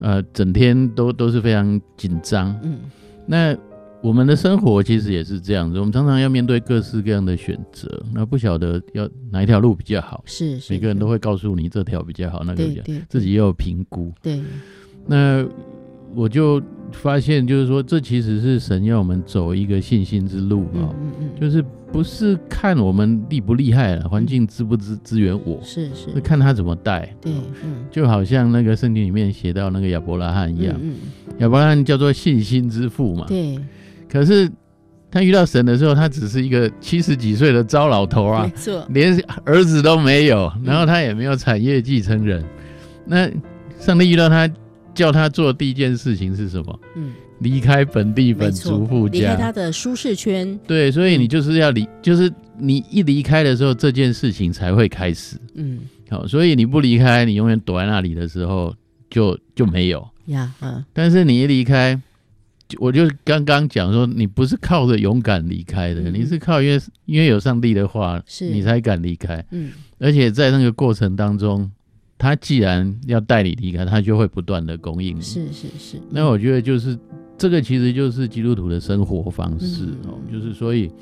整天都是非常紧张。那我们的生活其实也是这样子，我们常常要面对各式各样的选择，那不晓得要哪一条路比较好， 是每个人都会告诉你这条比较好，那个比较好， 对， 自己也有评估。 对， 那我就发现就是说，这其实是神要我们走一个信心之路就是不是看我们厉不厉害了，环境支不支援我，是看他怎么带。对，就好像那个圣经里面写到那个亚伯拉罕一样，亚伯拉罕叫做信心之父嘛。对。可是他遇到神的时候，他只是一个70几岁的糟老头啊，没错，连儿子都没有，然后他也没有产业继承人。那上帝遇到他，叫他做的第一件事情是什么？离开本地本族父家，离开他的舒适圈。 对，所以你就是要就是你一离开的时候，这件事情才会开始。好，所以你不离开，你永远躲在那里的时候就没有呀。但是你一离开，我就刚刚讲说，你不是靠着勇敢离开的，你是靠因为有上帝的话，你才敢离开。而且在那个过程当中，他既然要带你离开，他就会不断的供应你。是。那我觉得就是这个，其实就是基督徒的生活方式就是所以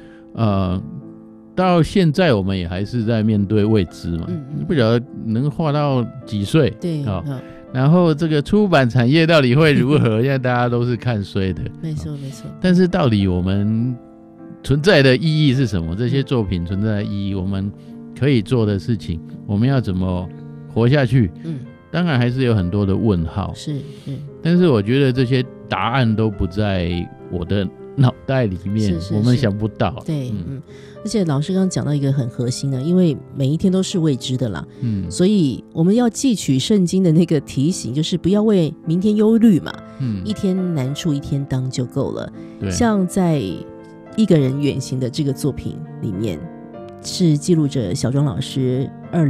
到现在我们也还是在面对未知嘛，不晓得能画到几岁。对。然后这个出版产业到底会如何？现在大家都是看衰的，没错。但是到底我们存在的意义是什么？这些作品存在的意义，我们可以做的事情，我们要怎么活下去？当然还是有很多的问号。是。但是我觉得这些答案都不在我的脑袋里面，我们想不到。对， 而且老师刚刚讲到一个很核心的，因为每一天都是未知的啦，所以我们要汲取圣经的那个提醒，就是不要为明天忧虑嘛，一天难处一天当就够了。像在一个人远行的这个作品里面，是记录着小庄老师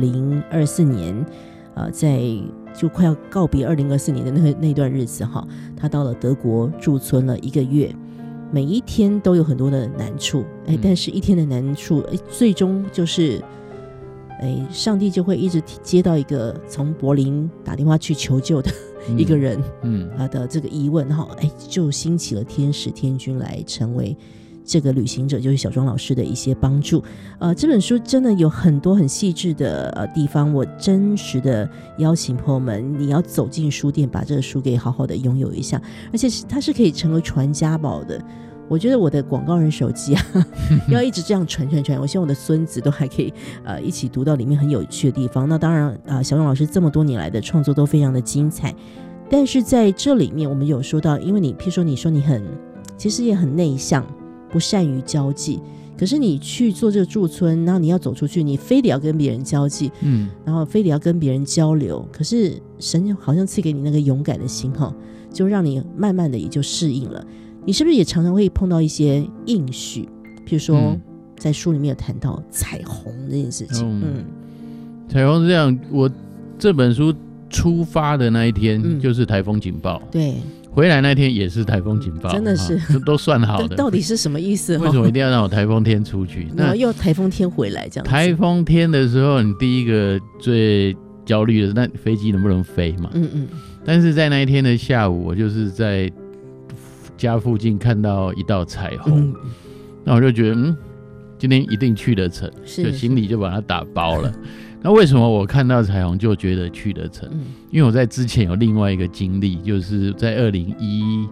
2024年在就快要告别2024年的那段日子哈，他到了德国驻村了1个月，每一天都有很多的难处，但是一天的难处，最终就是上帝就会一直接到一个从柏林打电话去求救的一个人的这个疑问，然后就兴起了天使天军来成为这个旅行者，就是小庄老师的一些帮助。这本书真的有很多很细致的地方，我真实的邀请朋友们，你要走进书店，把这个书给好好的拥有一下，而且它是可以成为传家宝的。我觉得我的广告人手机要一直这样传，我希望我的孙子都还可以一起读到里面很有趣的地方。那当然小庄老师这么多年来的创作都非常的精彩，但是在这里面我们有说到，因为你譬如说你说你其实也很内向，不善于交际，可是你去做这个驻村，然后你要走出去，你非得要跟别人交际，然后非得要跟别人交流，可是神好像赐给你那个勇敢的心就让你慢慢的也就适应了。你是不是也常常会碰到一些应许，譬如说在书里面有谈到彩虹这件事情？ 彩虹是这样，我这本书出发的那一天就是台风警报，对，回来那天也是台风警报， 真的是都算好的。 到底是什么意思？ 为什么一定要让我台风天出去？ 那又台风天回来这样子。 台风天的时候，你第一个最焦虑的是那飞机能不能飞嘛？但是在那一天的下午，我就是在家附近看到一道彩虹，那我就觉得今天一定去得成，就心里就把它打包了。那为什么我看到彩虹就觉得去得成？因为我在之前有另外一个经历，就是在2011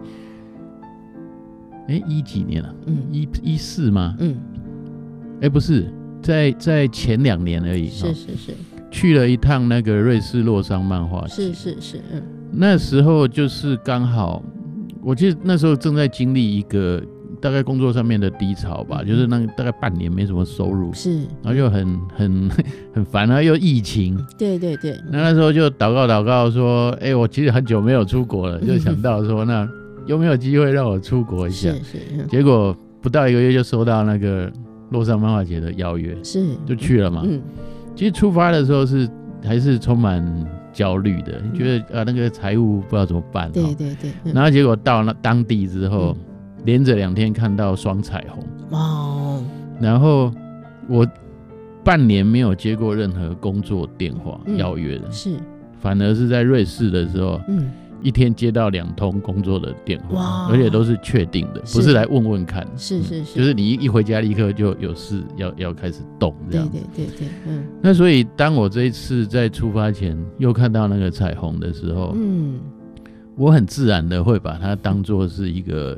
几年了，14吗？不是，在前2年而已。是，去了一趟那个瑞士洛桑漫画节。是，那时候就是刚好。我记得那时候正在经历一个大概工作上面的低潮吧，就是那大概半年没什么收入，是，然后就很烦，然后又疫情，对，那时候就祷告说，我其实很久没有出国了，就想到说，那有没有机会让我出国一下？是，结果不到1个月就收到那个洛桑漫画节的邀约，是，就去了嘛。其实出发的时候还是充满焦虑的，你觉得那个财务不知道怎么办，对，然后结果到那当地之后，连着2天看到双彩虹，哇！然后我半年没有接过任何工作电话邀约的，是，反而是在瑞士的时候， 一天接到2通工作的电话，而且都是确定的，不是来问问看，是，就是你一回家立刻就有事要开始动这样子。对，那所以当我这一次在出发前又看到那个彩虹的时候，我很自然的会把它当作是一个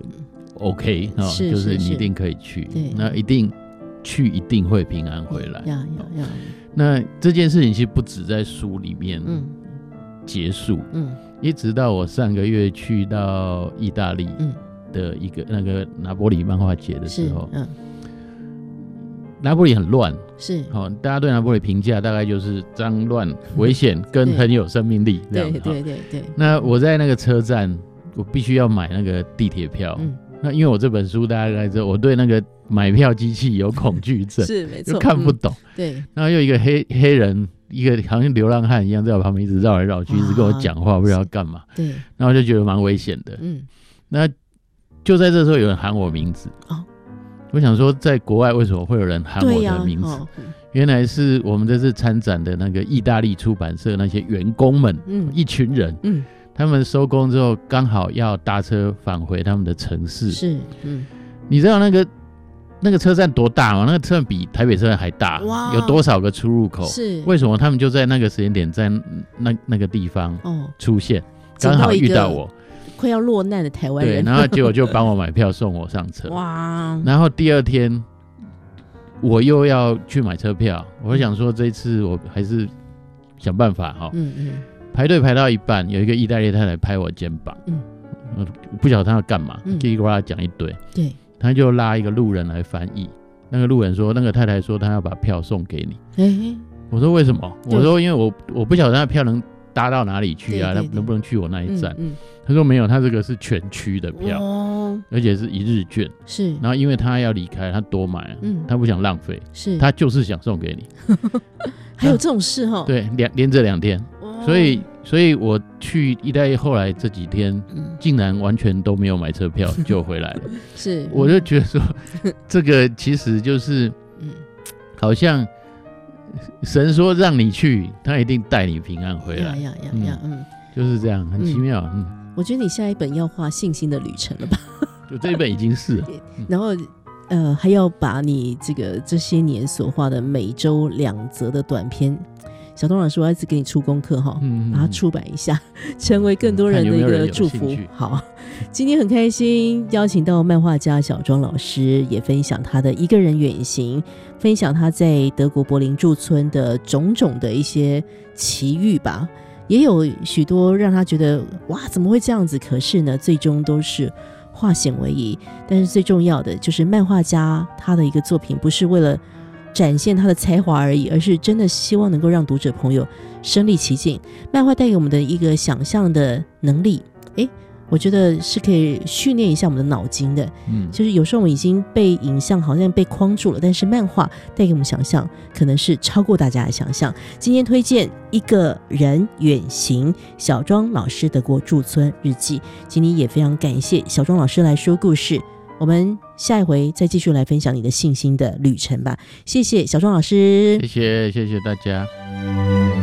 OK 就是你一定可以去，那一定去一定会平安回来。那这件事情其实不止在书里面结束，一直到我上个月去到意大利的一个那个拿波里漫画节的时候，拿波里很乱，大家对拿波里评价大概就是脏乱、危险跟很有生命力这样。对。那我在那个车站，我必须要买那个地铁票。那因为我这本书大家应该知道，我对那个买票机器有恐惧症，是没错，就看不懂。对。然后又一个黑人，一个好像流浪汉一样，在我旁边一直绕来绕去，一直跟我讲话，不知道要干嘛。对。然后就觉得蛮危险的。那就在这时候，有人喊我名字。我想说，在国外为什么会有人喊我的名字？原来是我们这次参展的那个意大利出版社那些员工们，一群人，他们收工之后刚好要搭车返回他们的城市。是，你知道那个车站多大吗？那个车站比台北车站还大，有多少个出入口？是，为什么他们就在那个时间点在那个地方出现？刚好遇到我。 快要落难的台湾人， 对，然后结果就帮我买票送我上车。哇！然后第二天我又要去买车票，我想说这一次我还是想办法哈。排队排到一半，有一个意大利太太拍我肩膀，不晓得他要干嘛，叽里呱啦讲一堆。对，他就拉一个路人来翻译。那个路人说，那个太太说他要把票送给你。我说为什么？我说因为我不晓得他的票能搭到哪里去啊？他能不能去我那一站？他说没有，他这个是全区的票，而且是1日券。是，然后因为他要离开，他多买，他不想浪费，是，他就是想送给你。 还有这种事哈？ 对，连着2天，所以我去意大利后来这几天，竟然完全都没有买车票就回来了。是，我就觉得说，这个其实就是，好像神说让你去，他一定带你平安回来。就是这样，很奇妙。 我觉得你下一本要画信心的旅程了吧？ 就这一本已经是了。 然后还要把你这些年所画的每周2则的短篇，小东老师我要一直给你出功课哈，把它出版一下，成为更多人的一个祝福。好，今天很开心邀请到漫画家小庄老师，也分享他的一个人远行，分享他在德国柏林驻村的种种的一些奇遇吧。也有许多让他觉得哇怎么会这样子，可是呢最终都是化险为夷。但是最重要的就是漫画家他的一个作品不是为了展现他的才华而已，而是真的希望能够让读者朋友身临其境。漫画带给我们的一个想象的能力，我觉得是可以训练一下我们的脑筋的。就是有时候我们已经被影像好像被框住了，但是漫画带给我们想象可能是超过大家的想象。今天推荐一个人远行，小庄老师德国驻村日记。今天也非常感谢小庄老师来说故事，我们下一回再继续来分享你的信心的旅程吧。谢谢小庄老师， 谢谢大家。